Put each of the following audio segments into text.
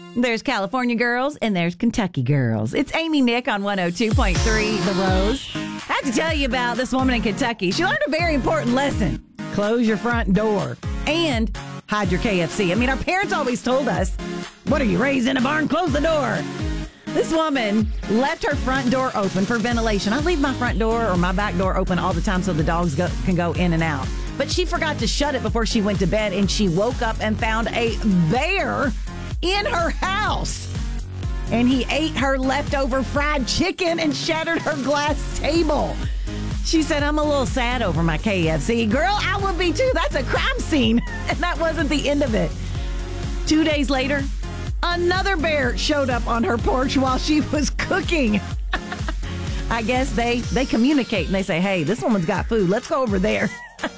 There's California girls and there's Kentucky girls. It's Amy Nick on 102.3 The Rose. I have to tell you about this woman in Kentucky. She learned a very important lesson. Close your front door and hide your KFC. I mean, our parents always told us, what are you, raised in a barn? Close the door. This woman left her front door open for ventilation. I leave my front door or my back door open all the time so the dogs can go in and out. But she forgot to shut it before she went to bed, and she woke up and found a bear in her house. And he ate her leftover fried chicken and shattered her glass table. She said, I'm a little sad over my KFC. Girl, I would be too. That's a crime scene. And that wasn't the end of it. 2 days later, another bear showed up on her porch while she was cooking. I guess they communicate and they say, hey, this woman's got food. Let's go over there.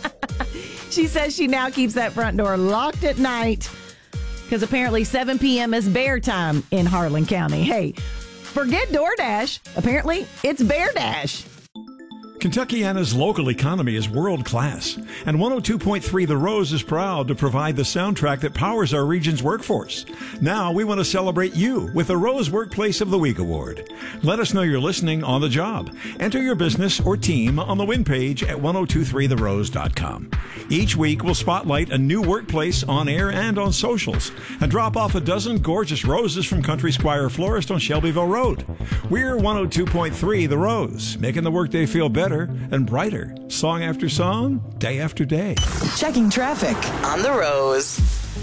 She says she now keeps that front door locked at night because apparently 7 p.m. is bear time in Harlan County. Hey, forget DoorDash. Apparently, it's Bear Dash. Kentuckiana's local economy is world-class, and 102.3 The Rose is proud to provide the soundtrack that powers our region's workforce. Now we want to celebrate you with the Rose Workplace of the Week Award. Let us know you're listening on the job. Enter your business or team on the win page at 1023therose.com. Each week we'll spotlight a new workplace on air and on socials and drop off a dozen gorgeous roses from Country Squire Florist on Shelbyville Road. We're 102.3 The Rose, making the workday feel better and brighter, song after song, day after day. Checking traffic on The Rose.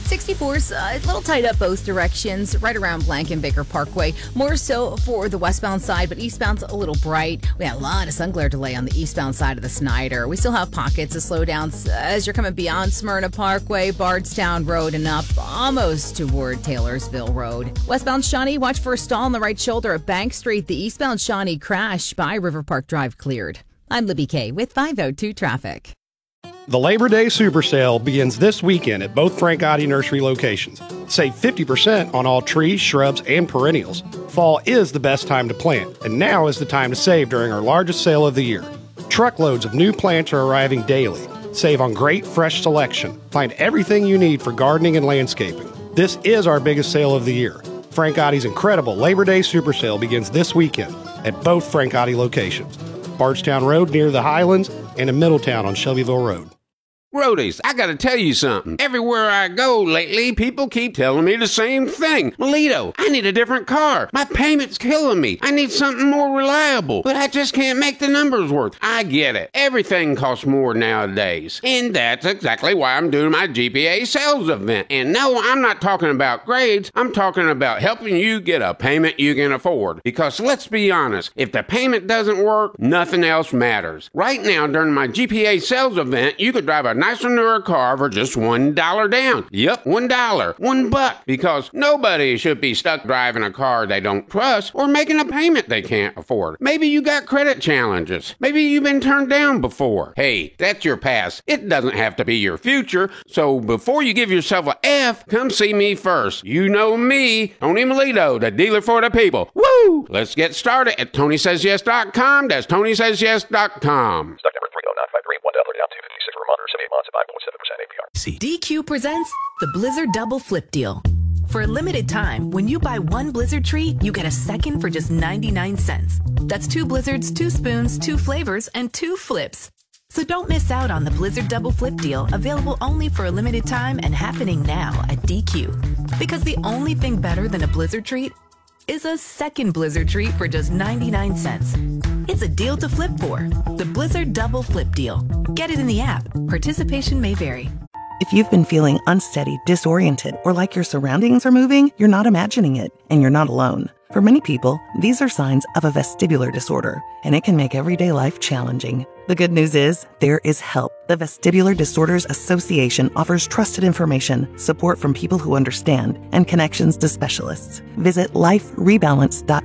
64's a little tight up both directions, right around Blankenbaker Parkway. More so for the westbound side, but eastbound's a little bright. We had a lot of sun glare delay on the eastbound side of the Snyder. We still have pockets of slowdowns as you're coming beyond Smyrna Parkway, Bardstown Road, and up almost toward Taylorsville Road. Westbound Shawnee, watch for a stall on the right shoulder at Bank Street. The eastbound Shawnee crash by River Park Drive cleared. I'm Libby Kay with 502 Traffic. The Labor Day Super Sale begins this weekend at both Frank Gotti Nursery locations. Save 50% on all trees, shrubs, and perennials. Fall is the best time to plant, and now is the time to save during our largest sale of the year. Truckloads of new plants are arriving daily. Save on great fresh selection. Find everything you need for gardening and landscaping. This is our biggest sale of the year. Frank Gotti's incredible Labor Day Super Sale begins this weekend at both Frank Gotti locations. Bardstown Road near the Highlands and in Middletown on Shelbyville Road. Roadies, I gotta tell you something. Everywhere I go lately, people keep telling me the same thing. Melito, I need a different car. My payment's killing me. I need something more reliable. But I just can't make the numbers work. I get it. Everything costs more nowadays. And that's exactly why I'm doing my GPA sales event. And no, I'm not talking about grades. I'm talking about helping you get a payment you can afford. Because let's be honest, if the payment doesn't work, nothing else matters. Right now, during my GPA sales event, you could drive a nicer, newer car for just $1 down. Yep, $1. $1. Because nobody should be stuck driving a car they don't trust or making a payment they can't afford. Maybe you got credit challenges. Maybe you've been turned down before. Hey, that's your past. It doesn't have to be your future. So before you give yourself a F, come see me first. You know me, Tony Melito, the dealer for the people. Woo! Let's get started at TonySaysYes.com. That's TonySaysYes.com. Stock number 30953, $1 down, 256 for a month, or 78 months at 5.7% APR. DQ presents the Blizzard Double Flip Deal. For a limited time, when you buy one Blizzard treat, you get a second for just 99 cents. That's 2 Blizzards, 2 spoons, 2 flavors, and 2 flips. So don't miss out on the Blizzard Double Flip Deal, available only for a limited time and happening now at DQ. Because the only thing better than a Blizzard treat is a second Blizzard treat for just 99 cents. It's a deal to flip for. The Blizzard Double Flip Deal. Get it in the app. Participation may vary. If you've been feeling unsteady, disoriented, or like your surroundings are moving, you're not imagining it, and you're not alone. For many people, these are signs of a vestibular disorder, and it can make everyday life challenging. The good news is, there is help. The Vestibular Disorders Association offers trusted information, support from people who understand, and connections to specialists. Visit liferebalance.org